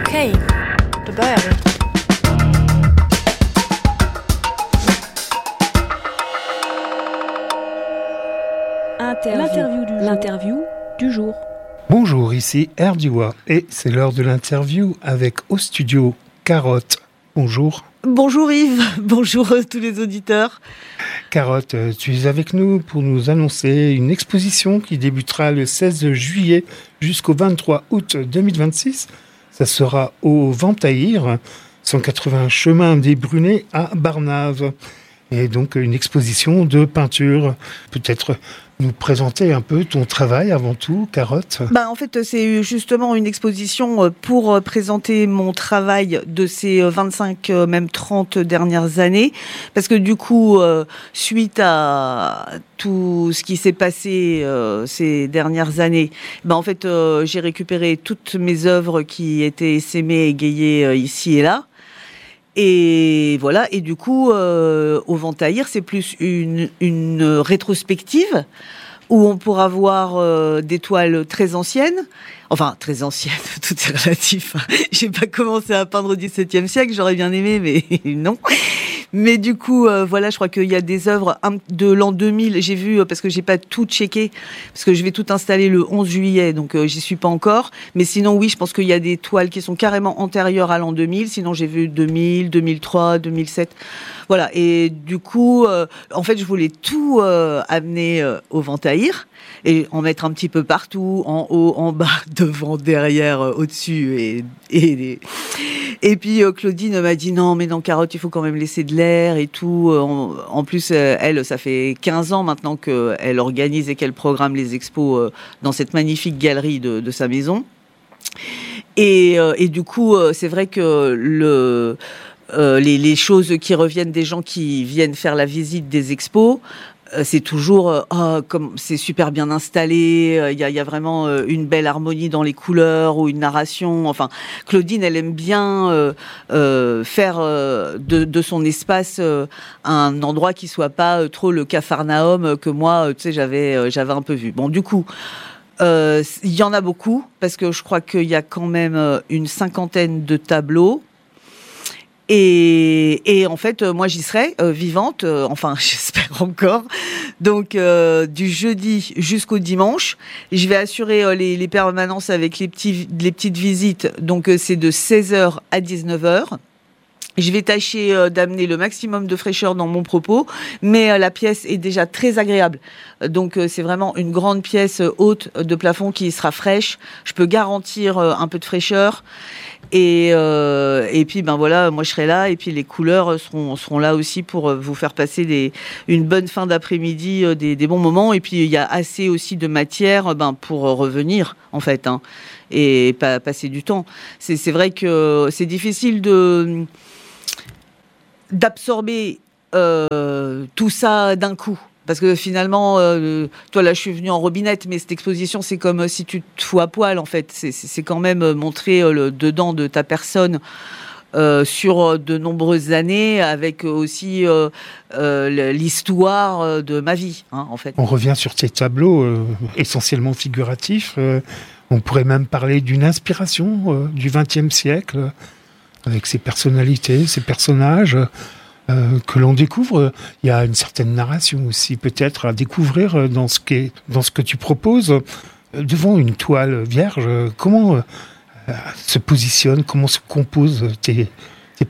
Okej, då börjar vi. L'interview du jour. Bonjour, ici Erdiwa et c'est l'heure de l'interview avec au studio Carotte. Bonjour. Bonjour Yves, bonjour tous les auditeurs. Carotte, tu es avec nous pour nous annoncer une exposition qui débutera le 16 juillet jusqu'au 23 août 2026. Ça sera au Ventaïr, 180 chemin des Brunets à Barnave. Et donc une exposition de peinture. Peut-être nous présenter un peu ton travail avant tout, Carotte. En fait, c'est justement une exposition pour présenter mon travail de ces 25, même 30 dernières années. Parce que du coup, suite à tout ce qui s'est passé ces dernières années, en fait, j'ai récupéré toutes mes œuvres qui étaient essaimées et égayées ici et là. Et voilà, et du coup, au Ventaïr, c'est plus une rétrospective où on pourra voir des toiles très anciennes. Enfin, très anciennes, tout est relatif. J'ai pas commencé à peindre au XVIIe siècle, j'aurais bien aimé, mais non. Mais du coup, voilà, je crois qu'il y a des œuvres de l'an 2000. J'ai vu, parce que j'ai pas tout checké, parce que je vais tout installer le 11 juillet, donc j'y suis pas encore. Mais sinon, oui, je pense qu'il y a des toiles qui sont carrément antérieures à l'an 2000. Sinon, j'ai vu 2000, 2003, 2007. Voilà, et du coup, en fait, je voulais tout amener au Ventaïr et en mettre un petit peu partout, en haut, en bas, devant, derrière, au-dessus. Et puis Claudine m'a dit non Carotte, il faut quand même laisser de l'air et tout. En plus, elle, ça fait 15 ans maintenant qu'elle organise et qu'elle programme les expos dans cette magnifique galerie de sa maison. Et du coup, c'est vrai que les choses qui reviennent des gens qui viennent faire la visite des expos, c'est toujours comme c'est super bien installé, il y a vraiment une belle harmonie dans les couleurs ou une narration. Enfin, Claudine, elle aime bien faire de son espace un endroit qui soit pas trop le Capharnaüm que moi, tu sais, j'avais un peu vu. Bon, du coup, il y en a beaucoup parce que je crois qu'il y a quand même une 50aine de tableaux. Et en fait, moi, j'y serai vivante, enfin, j'espère encore. Donc, du jeudi jusqu'au dimanche, je vais assurer les permanences avec les petites visites. Donc, c'est de 16h à 19h. Je vais tâcher d'amener le maximum de fraîcheur dans mon propos, mais la pièce est déjà très agréable. Donc c'est vraiment une grande pièce haute de plafond qui sera fraîche. Je peux garantir un peu de fraîcheur. Et puis voilà, moi je serai là et puis les couleurs seront là aussi pour vous faire passer une bonne fin d'après-midi, des bons moments. Et puis il y a assez aussi de matière pour revenir en fait, et pas passer du temps. C'est vrai que c'est difficile d'absorber tout ça d'un coup. Parce que finalement, toi là je suis venue en robinette, mais cette exposition c'est comme si tu te fous à poil en fait. C'est quand même montrer le dedans de ta personne sur de nombreuses années, avec aussi l'histoire de ma vie, en fait. On revient sur ces tableaux essentiellement figuratifs. On pourrait même parler d'une inspiration du XXe siècle, avec ses personnalités, ses personnages que l'on découvre. Il y a une certaine narration aussi peut-être à découvrir dans ce que tu proposes. Devant une toile vierge, comment se positionnent, comment se composent tes peintures ?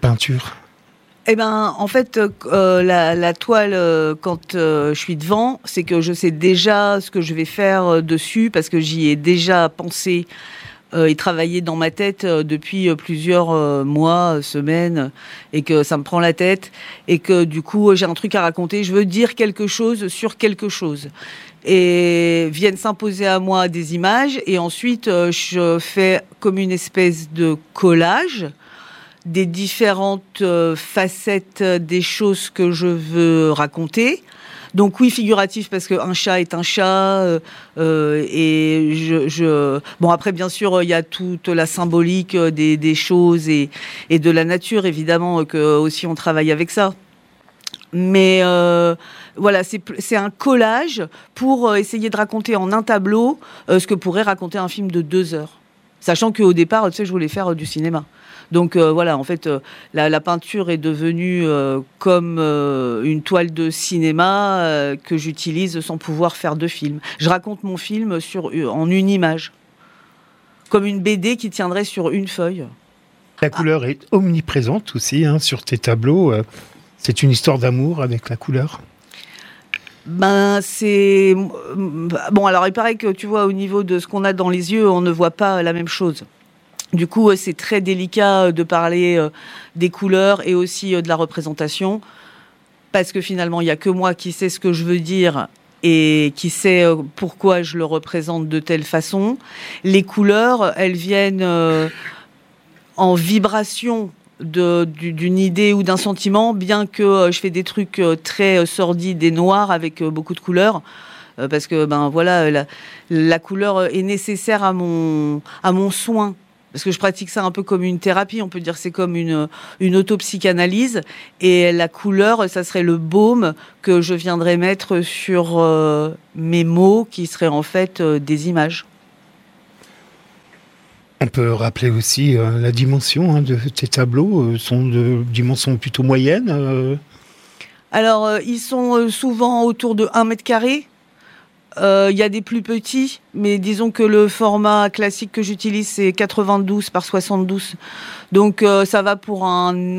En fait, la toile, quand je suis devant, c'est que je sais déjà ce que je vais faire dessus, parce que j'y ai déjà pensé et travaillé dans ma tête depuis plusieurs mois, semaines, et que ça me prend la tête, et que du coup, j'ai un truc à raconter, je veux dire quelque chose sur quelque chose. Et viennent s'imposer à moi des images, et ensuite, je fais comme une espèce de collage des différentes facettes des choses que je veux raconter. Donc oui, figuratif, parce qu'un chat est un chat, et bon, après bien sûr il y a toute la symbolique des choses et de la nature, évidemment, que aussi on travaille avec ça. Mais voilà, c'est un collage pour essayer de raconter en un tableau ce que pourrait raconter un film de 2 heures. Sachant qu'au départ, tu sais, je voulais faire du cinéma. Donc voilà, en fait, la peinture est devenue comme une toile de cinéma que j'utilise sans pouvoir faire de film. Je raconte mon film en une image, comme une BD qui tiendrait sur une feuille. La couleur est omniprésente aussi sur tes tableaux. C'est une histoire d'amour avec la couleur. C'est... Bon, alors il paraît que, tu vois, au niveau de ce qu'on a dans les yeux, on ne voit pas la même chose. Du coup, c'est très délicat de parler des couleurs et aussi de la représentation, parce que finalement, il n'y a que moi qui sais ce que je veux dire et qui sait pourquoi je le représente de telle façon. Les couleurs, elles viennent en vibration d'une idée ou d'un sentiment, bien que je fais des trucs très sordides et noirs avec beaucoup de couleurs, parce que voilà, la couleur est nécessaire à mon soin. Parce que je pratique ça un peu comme une thérapie, on peut dire que c'est comme une autopsychanalyse. Et la couleur, ça serait le baume que je viendrais mettre sur mes mots, qui seraient en fait des images. On peut rappeler aussi la dimension de tes tableaux, sont de dimension plutôt moyenne. Alors, ils sont souvent autour de 1 mètre carré. Il y a des plus petits, mais disons que le format classique que j'utilise, c'est 92 par 72. Donc ça va pour un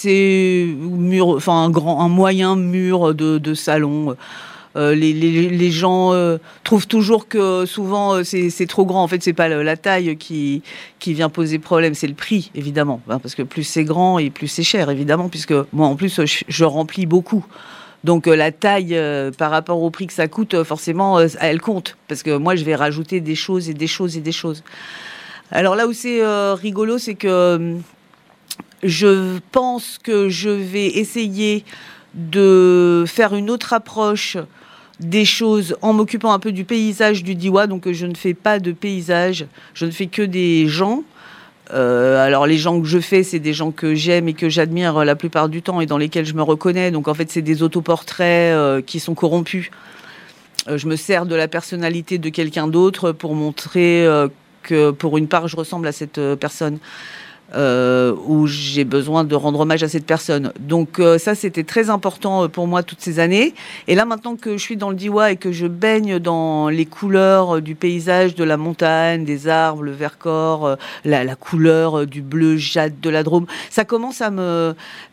un moyen mur de salon. Les gens trouvent toujours que souvent c'est trop grand. En fait, c'est pas la taille qui vient poser problème, c'est le prix, évidemment. Parce que plus c'est grand et plus c'est cher, évidemment, puisque moi, en plus, je remplis beaucoup. Donc la taille par rapport au prix que ça coûte, forcément, elle compte. Parce que moi, je vais rajouter des choses et des choses et des choses. Alors là où c'est rigolo, c'est que je pense que je vais essayer de faire une autre approche des choses en m'occupant un peu du paysage du Diois. Donc je ne fais pas de paysage, je ne fais que des gens. Alors les gens que je fais, c'est des gens que j'aime et que j'admire la plupart du temps et dans lesquels je me reconnais. Donc en fait, c'est des autoportraits qui sont corrompus. Je me sers de la personnalité de quelqu'un d'autre pour montrer que pour une part, je ressemble à cette personne. Où j'ai besoin de rendre hommage à cette personne. Donc ça, c'était très important pour moi toutes ces années. Et là, maintenant que je suis dans le Diois et que je baigne dans les couleurs du paysage, de la montagne, des arbres, le Vercors, la couleur du bleu jade de la Drôme, ça commence à me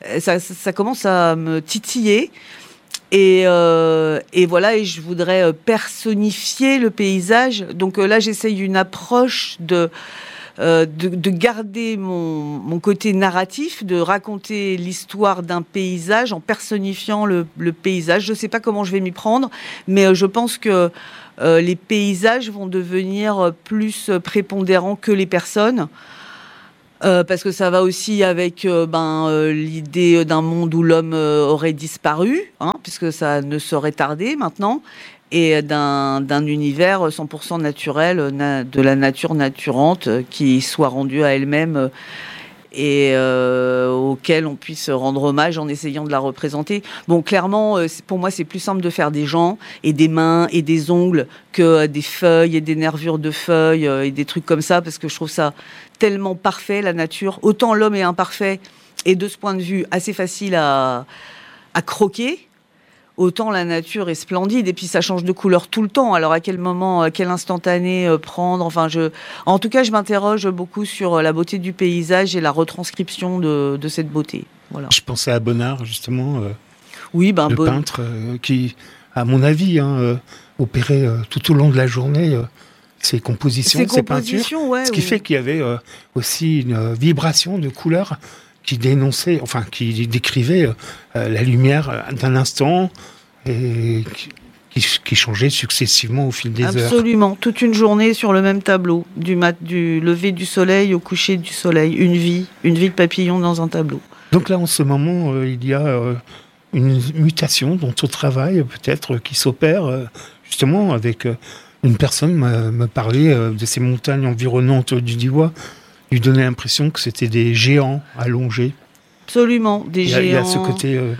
titiller. Et voilà, et je voudrais personnifier le paysage. Donc là, j'essaye une approche de garder mon côté narratif, de raconter l'histoire d'un paysage en personnifiant le paysage. Je ne sais pas comment je vais m'y prendre, mais je pense que les paysages vont devenir plus prépondérants que les personnes. Parce que ça va aussi avec l'idée d'un monde où l'homme aurait disparu, puisque ça ne saurait tarder maintenant, et d'un univers 100% naturel, de la nature naturante, qui soit rendue à elle-même et auquel on puisse rendre hommage en essayant de la représenter. Bon, clairement, pour moi, c'est plus simple de faire des gens et des mains et des ongles que des feuilles et des nervures de feuilles et des trucs comme ça, parce que je trouve ça tellement parfait, la nature. Autant l'homme est imparfait et de ce point de vue assez facile à croquer, autant la nature est splendide et puis ça change de couleur tout le temps. Alors à quel moment, quel instantané prendre, en tout cas je m'interroge beaucoup sur la beauté du paysage et la retranscription de cette beauté. Voilà. Je pensais à Bonnard justement, oui, le peintre qui, à mon avis, opérait tout au long de la journée ses compositions, ses peintures, ouais, ce qui fait qu'il y avait aussi une vibration de couleurs qui dénonçait, qui décrivait la lumière d'un instant et qui changeait successivement au fil des heures. Absolument, toute une journée sur le même tableau, du lever du soleil au coucher du soleil, une vie de papillon dans un tableau. Donc là, en ce moment, il y a une mutation dans ton travail, peut-être, qui s'opère justement avec une personne me parlait de ces montagnes environnantes du Diois. Lui donnait l'impression que c'était des géants allongés. Absolument, des géants. Il y a ce côté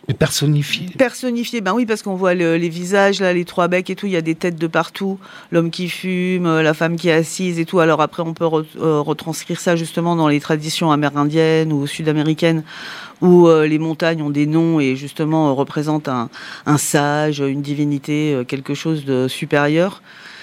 Personnifié. Ben oui, parce qu'on voit les visages, là, les trois becs et tout, il y a des têtes de partout, l'homme qui fume, la femme qui est assise et tout. Alors après, on peut retranscrire ça justement dans les traditions amérindiennes ou sud-américaines, où les montagnes ont des noms et justement représentent un sage, une divinité, quelque chose de supérieur.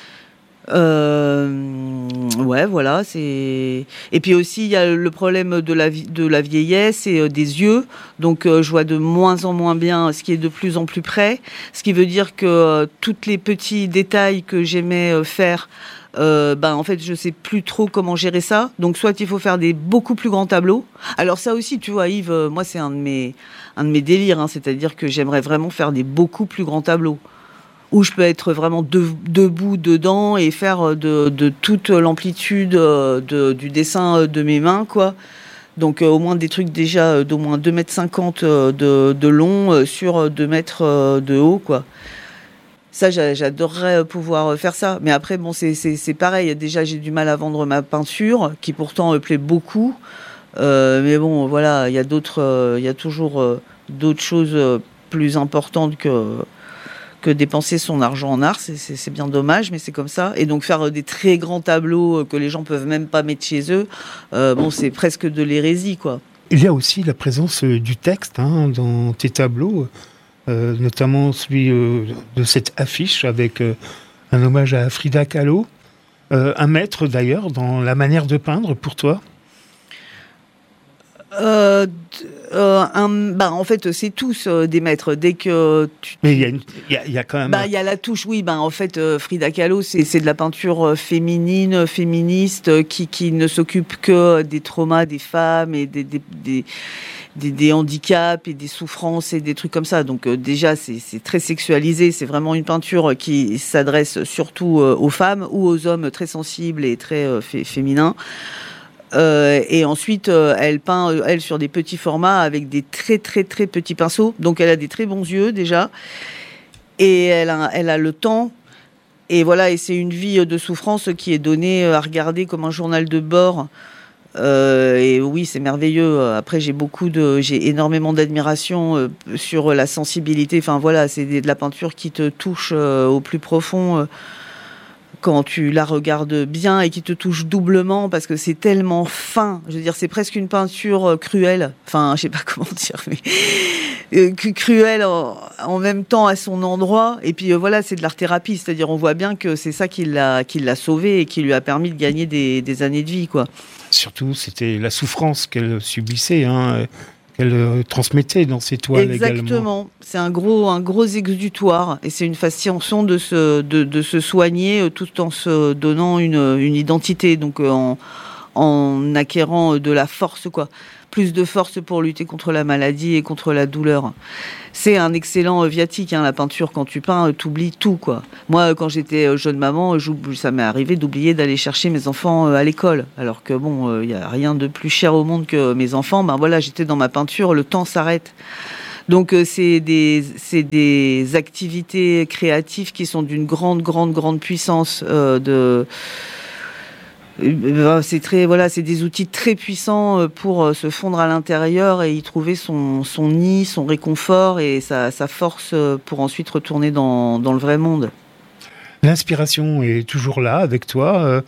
Ouais, voilà, c'est. Et puis aussi, il y a le problème de la vieillesse et des yeux. Donc, je vois de moins en moins bien ce qui est de plus en plus près. Ce qui veut dire que tous les petits détails que j'aimais faire, en fait, je sais plus trop comment gérer ça. Donc, soit il faut faire des beaucoup plus grands tableaux. Alors ça aussi, tu vois, Yves, moi, c'est un de mes délires. Hein, c'est-à-dire que j'aimerais vraiment faire des beaucoup plus grands tableaux, où je peux être vraiment debout dedans et faire de toute l'amplitude du dessin de mes mains, quoi. Donc au moins des trucs déjà d'au moins 2,50 m de long sur 2 mètres de haut, quoi. Ça, j'adorerais pouvoir faire ça. Mais après, bon, c'est pareil. Déjà, j'ai du mal à vendre ma peinture, qui pourtant plaît beaucoup. Mais bon, voilà, il y a toujours d'autres choses plus importantes que dépenser son argent en art, c'est bien dommage, mais c'est comme ça. Et donc faire des très grands tableaux que les gens peuvent même pas mettre chez eux, c'est presque de l'hérésie, quoi. Il y a aussi la présence du texte dans tes tableaux, notamment celui de cette affiche avec un hommage à Frida Kahlo, un maître d'ailleurs dans la manière de peindre pour toi. En fait, c'est tous des maîtres. Dès que mais il y a quand même. Il y a la touche, oui. En fait, Frida Kahlo, c'est de la peinture féminine, féministe, qui ne s'occupe que des traumas des femmes et des handicaps et des souffrances et des trucs comme ça. Donc déjà, c'est très sexualisé. C'est vraiment une peinture qui s'adresse surtout aux femmes ou aux hommes très sensibles et très féminins. Et ensuite, elle peint, elle, sur des petits formats avec des très très très petits pinceaux. Donc elle a des très bons yeux déjà. Et elle a le temps. Et voilà, et c'est une vie de souffrance qui est donnée à regarder comme un journal de bord. Et oui, c'est merveilleux. Après, j'ai énormément d'admiration sur la sensibilité. Enfin voilà, c'est de la peinture qui te touche au plus profond. Quand tu la regardes bien et qui te touche doublement parce que c'est tellement fin. Je veux dire, c'est presque une peinture cruelle. Enfin, je sais pas comment dire, mais cruelle en même temps à son endroit. Et puis voilà, c'est de l'art-thérapie. C'est-à-dire, on voit bien que c'est ça qui l'a sauvé et qui lui a permis de gagner des années de vie, quoi. Surtout, c'était la souffrance qu'elle subissait, qu'elle transmettait dans ses toiles. Exactement. Également. C'est un gros exutoire et c'est une façon de se soigner tout en se donnant une identité, donc en acquérant de la force, quoi. Plus de force pour lutter contre la maladie et contre la douleur. C'est un excellent viatique, la peinture. Quand tu peins, t'oublies tout, quoi. Moi, quand j'étais jeune maman, ça m'est arrivé d'oublier d'aller chercher mes enfants à l'école. Alors que bon, y a rien de plus cher au monde que mes enfants. Voilà, j'étais dans ma peinture, le temps s'arrête. Donc c'est des activités créatives qui sont d'une grande puissance c'est des outils très puissants pour se fondre à l'intérieur et y trouver son nid, son réconfort et sa force pour ensuite retourner dans le vrai monde. L'inspiration est toujours là avec toi.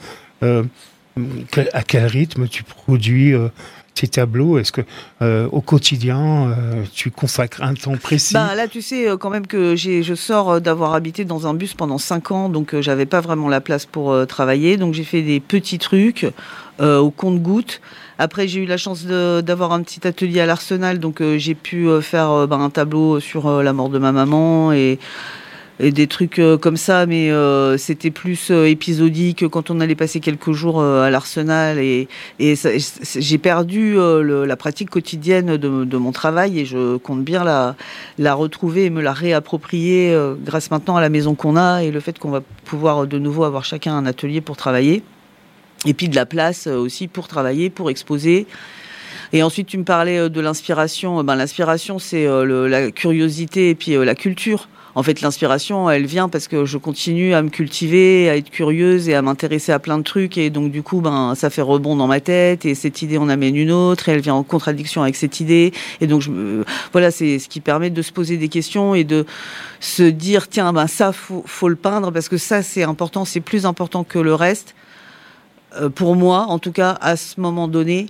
À quel rythme tu produis tes tableaux? Est-ce que au quotidien tu consacres un temps précis? Là, tu sais quand même que je sors d'avoir habité dans un bus pendant 5 ans, donc j'avais pas vraiment la place pour travailler, donc j'ai fait des petits trucs au compte-gouttes. Après, j'ai eu la chance d'avoir un petit atelier à l'Arsenal, donc j'ai pu faire un tableau sur la mort de ma maman et des trucs comme ça, mais c'était plus épisodique quand on allait passer quelques jours à l'Arsenal et j'ai perdu la pratique quotidienne de mon travail et je compte bien la retrouver et me la réapproprier grâce maintenant à la maison qu'on a et le fait qu'on va pouvoir de nouveau avoir chacun un atelier pour travailler et puis de la place aussi pour travailler, pour exposer. Et ensuite, tu me parlais de l'inspiration. L'inspiration, c'est la curiosité et puis la culture. En fait, l'inspiration, elle vient parce que je continue à me cultiver, à être curieuse et à m'intéresser à plein de trucs. Et donc, du coup, ça fait rebond dans ma tête. Et cette idée en amène une autre. Et elle vient en contradiction avec cette idée. Et donc, voilà, c'est ce qui permet de se poser des questions et de se dire, tiens, ça, faut le peindre parce que ça, c'est important. C'est plus important que le reste. Pour moi, en tout cas, à ce moment donné.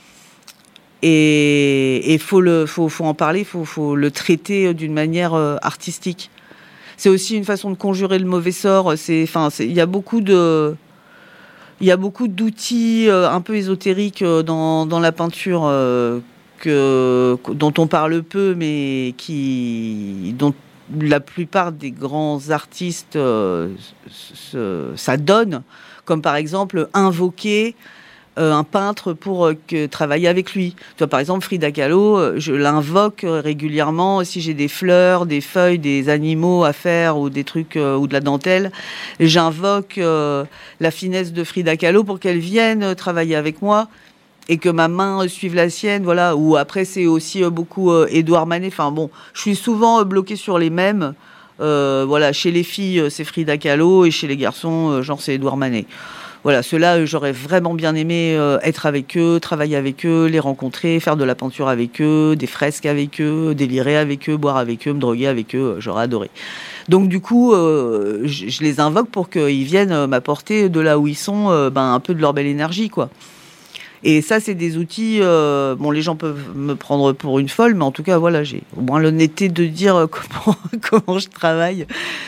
Et faut en parler, faut le traiter d'une manière artistique. C'est aussi une façon de conjurer le mauvais sort. Il y a beaucoup d'outils un peu ésotériques dans la peinture dont on parle peu, mais dont la plupart des grands artistes s'adonnent, comme par exemple invoquer un peintre pour travailler avec lui. Tu vois, par exemple, Frida Kahlo, je l'invoque régulièrement si j'ai des fleurs, des feuilles, des animaux à faire ou des trucs ou de la dentelle. J'invoque la finesse de Frida Kahlo pour qu'elle vienne travailler avec moi et que ma main suive la sienne. Voilà. Ou après, c'est aussi beaucoup Édouard Manet. Enfin bon, je suis souvent bloquée sur les mêmes. Voilà, chez les filles, c'est Frida Kahlo et chez les garçons, genre c'est Édouard Manet. Voilà, ceux-là, j'aurais vraiment bien aimé être avec eux, travailler avec eux, les rencontrer, faire de la peinture avec eux, des fresques avec eux, délirer avec eux, boire avec eux, me droguer avec eux, j'aurais adoré. Donc du coup, je les invoque pour qu'ils viennent m'apporter de là où ils sont un peu de leur belle énergie, quoi. Et ça, c'est des outils... les gens peuvent me prendre pour une folle, mais en tout cas, voilà, j'ai au moins l'honnêteté de dire comment je travaille.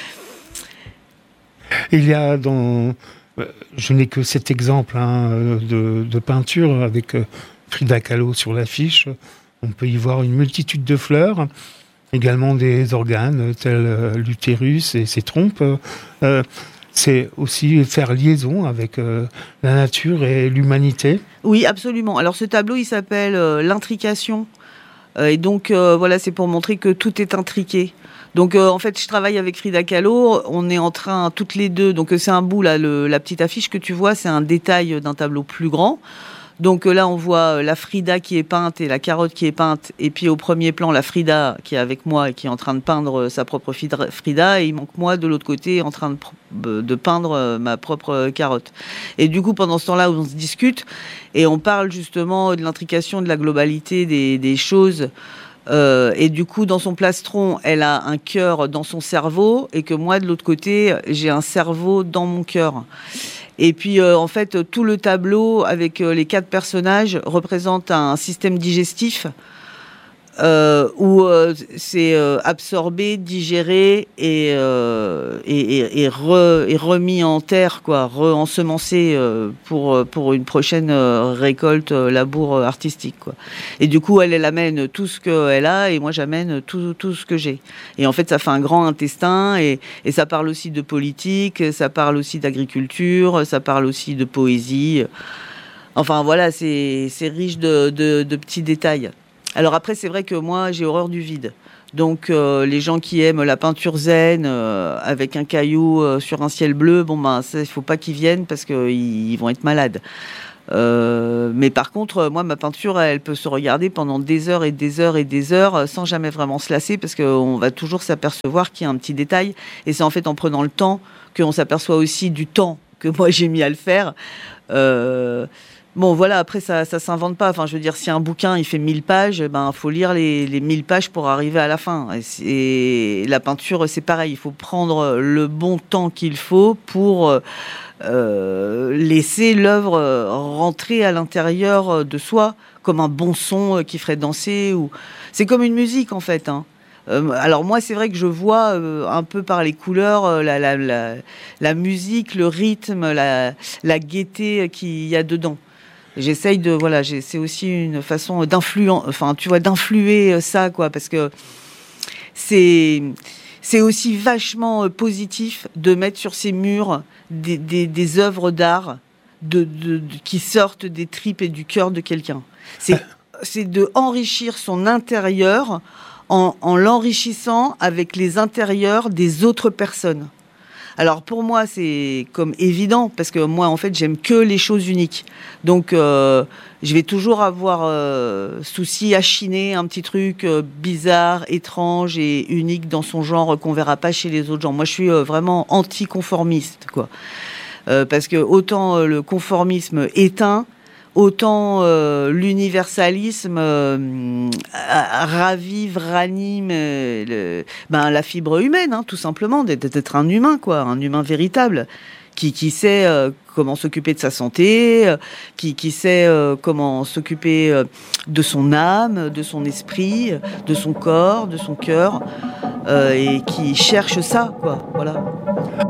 Il y a je n'ai que cet exemple de peinture avec Frida Kahlo sur l'affiche. On peut y voir une multitude de fleurs, également des organes tels l'utérus et ses trompes. C'est aussi faire liaison avec la nature et l'humanité. Oui, absolument. Alors ce tableau, il s'appelle l'intrication. Et donc, voilà, c'est pour montrer que tout est intriqué. Donc, en fait, je travaille avec Frida Kahlo. On est en train, toutes les deux... Donc, c'est un bout, là, la petite affiche que tu vois, c'est un détail d'un tableau plus grand. Donc là, on voit la Frida qui est peinte et la carotte qui est peinte. Et puis, au premier plan, la Frida qui est avec moi et qui est en train de peindre sa propre Frida. Et il manque moi, de l'autre côté, en train de peindre ma propre carotte. Et du coup, pendant ce temps-là, on se discute et on parle justement de l'intrication, de la globalité des choses. Et du coup, dans son plastron, elle a un cœur dans son cerveau et que moi, de l'autre côté, j'ai un cerveau dans mon cœur. Et puis, en fait, tout le tableau avec les 4 personnages représente un système digestif où c'est absorbé, digéré et remis en terre, quoi, ensemencé pour une prochaine récolte, labour artistique, quoi. Et du coup, elle amène tout ce qu'elle a et moi j'amène tout ce que j'ai. Et en fait, ça fait un grand intestin et ça parle aussi de politique, ça parle aussi d'agriculture, ça parle aussi de poésie. Enfin voilà, c'est riche de petits détails. Alors après, c'est vrai que moi, j'ai horreur du vide. Donc, les gens qui aiment la peinture zen avec un caillou sur un ciel bleu, ça, il faut pas qu'ils viennent parce qu'ils vont être malades. Mais par contre, moi, ma peinture, elle peut se regarder pendant des heures et des heures et des heures sans jamais vraiment se lasser parce qu'on va toujours s'apercevoir qu'il y a un petit détail. Et c'est en fait en prenant le temps qu'on s'aperçoit aussi du temps que moi, j'ai mis à le faire. Bon, voilà, après, ça s'invente pas. Enfin, je veux dire, si un bouquin, il fait 1000 pages, faut lire les 1000 pages pour arriver à la fin. Et la peinture, c'est pareil. Il faut prendre le bon temps qu'il faut pour laisser l'œuvre rentrer à l'intérieur de soi, comme un bon son qui ferait danser. C'est comme une musique, en fait, hein. Alors moi, c'est vrai que je vois un peu par les couleurs la musique, le rythme, la gaieté qu'il y a dedans. J'essaye c'est aussi une façon d'influer ça, quoi, parce que c'est aussi vachement positif de mettre sur ces murs des œuvres d'art qui sortent des tripes et du cœur de quelqu'un. C'est de enrichir son intérieur en l'enrichissant avec les intérieurs des autres personnes. Alors pour moi, c'est comme évident, parce que moi, en fait, j'aime que les choses uniques. Donc, je vais toujours avoir souci à chiner un petit truc bizarre, étrange et unique dans son genre qu'on verra pas chez les autres gens. Moi, je suis vraiment anticonformiste, quoi. Parce que autant le conformisme éteint, autant l'universalisme ravive, ranime la fibre humaine, hein, tout simplement, d'être un humain, quoi, un humain véritable, qui sait comment s'occuper de sa santé, qui sait comment s'occuper de son âme, de son esprit, de son corps, de son cœur, et qui cherche ça, quoi. Voilà.